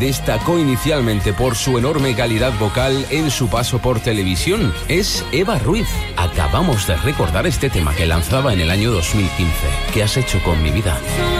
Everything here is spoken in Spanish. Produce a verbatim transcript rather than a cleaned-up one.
destacó inicialmente por su enorme calidad vocal en su paso por televisión. Es Eva Ruiz. Acabamos de recordar este tema que lanzaba en el año dos mil quince. ¿Qué has hecho con mi vida?